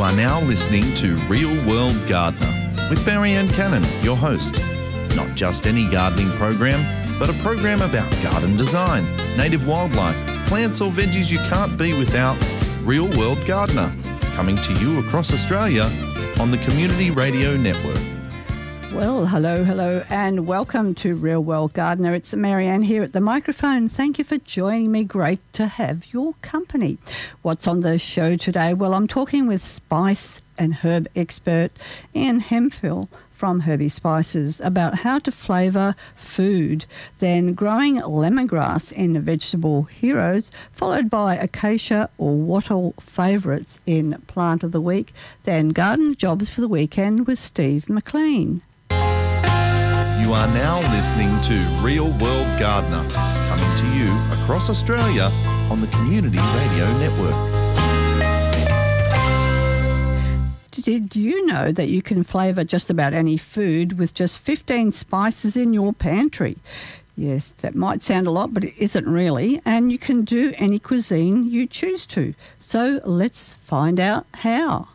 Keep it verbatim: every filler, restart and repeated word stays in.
are now listening to Real World Gardener with Marianne Cannon, your host. Not just any gardening program, but a program about garden design, native wildlife, plants or veggies you can't be without. Real World Gardener, coming to you across Australia on the Community Radio Network. Well, hello, hello, and welcome to Real World Gardener. It's Marianne here at the microphone. Thank you for joining me. Great to have your company. What's on the show today? Well, I'm talking with spice and herb expert Ian Hemphill from Herbie Spices about how to flavour food, then growing lemongrass in Vegetable Heroes, followed by acacia or wattle favourites in Plant of the Week, then garden jobs for the weekend with Steve McLean. You are now listening to Real World Gardener, coming to you across Australia on the Community Radio Network. Did you know that you can flavour just about any food with just fifteen spices in your pantry? Yes, that might sound a lot, but it isn't really, and you can do any cuisine you choose to. So let's find out how.